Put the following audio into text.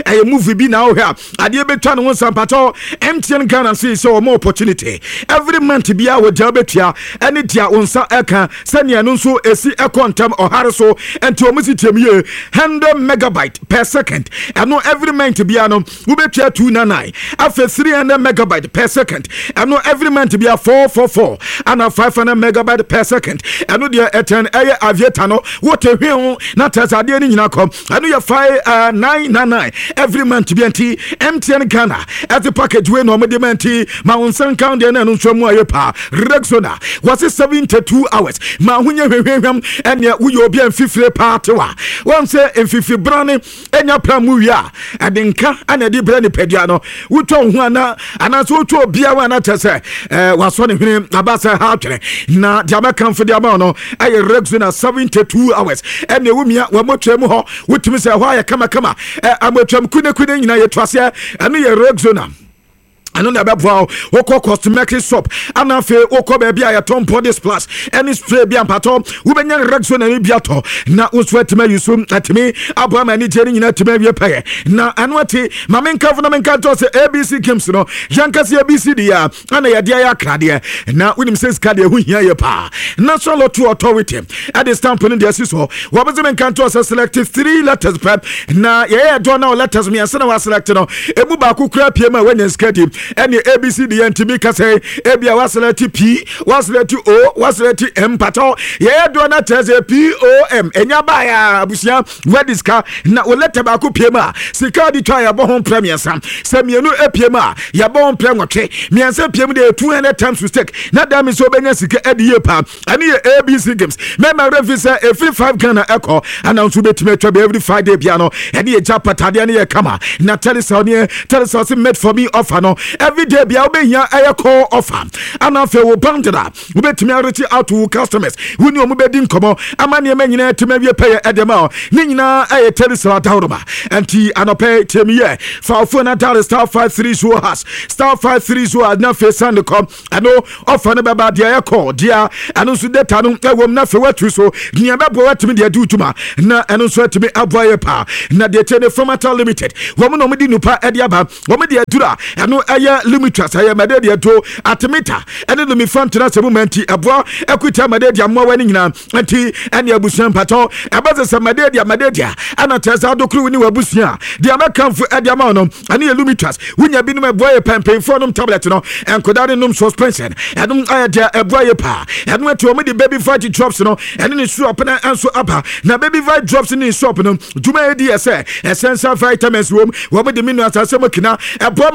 a movie be now here ade betwa no sampato MTN Ghana say so more opportunity every month bia wo ja betua ene dia onsa eka sane no so esi ekontem ohare so enti omusi tiemie 100 megabyte per second eno every month bia no wo betua 299 after 300 megabyte per second eno every month bia 444 and 500 megabyte per second eno dia eten eye aviator no what ehwe na tasade ni nyina kom eno ya 999 every month bia nti MTN Ghana at the package we no medimenti ma onsan count dey na no so mu ayepa Rexona was 72 hours ma hunye hwehwehwam ene wo obi amfifire party wa won say emfifi brane enya pramu wi a adenka ana de brane pedua no wotɔ ho ana so wotɔ bia wa na tese waso ne hwene abasa ha twere na diaba kamfo diaba no aye Rexona 72 hours ene wo mia wa motwam ho wotimi se ho aye kama amotwam kune nyina ye twase ene ye Rexona ano na beboa wokɔ cosmetic shop ana fe wokɔ ba bia ya tom body splash any spray bia mpato wo benya Rexona ni bia to na wo sweat ma yusu atimi abo ma ni jeri nyina tima wie pɛ na ano ati ma menka fo na menka to se ABC games no yanka se ABC dia ana ya dia ya krade na wonim se ska dia hu hia ye pa national lottery authority at the stamp no dia siso wo be menka to se select 3 letters prep na ye do na letters me ansa na wa select no ebu ba ku kra pie ma wanya skadi any ABC the NTB ka say ebia waselati P waselati O waselati M pato ye do na teze POM enya ba ya abusia wediska na o letter ba ko piema sika di twa ya bo ho premier sam samienu epiema ya bo ho premier twetwe miensa piem de 200 times to stake na da mi so benya sika ediye pa ani ye ABC games member refisa every 5 Ghana echo announce betime twa every Friday bia no ene ye japatade ne ye kama na tell made for me offer no every day bia obehia aye call offer ana fe wo bandera obetimi areti out to customers woni omubedi nkomo amane ma nyina tema wie pay edema ni nyina aye terisala dawroma anti anope temiye fa phone na dial star 53 so has star 53 so na fe sand come ano offer na baba dia aye call dia ano so data no ewom na fe watu so nia bebo watimi dia du tuma na ano so atimi aboye pa na de tene formatal limited wo mo no mudi nupa ediaba wo me dia dura ano aye limitas aye madede to atimita ene no mi fantena se momenti eboa equita madede amwa wani nyina anti ene abusuan pato abaze se madede ana tesa dokru ni wabusuan de amakamfo ede ama no ene limitas wunya binum eboa ye pempenfo no tablet no enkodare no suspension ene aye de eboa ye pa ene ati o me de baby fight drops no ene ni shop na anso aba na baby fight drops ni shop no juma edi ese essential vitamins wo me de minu asase mokina eboa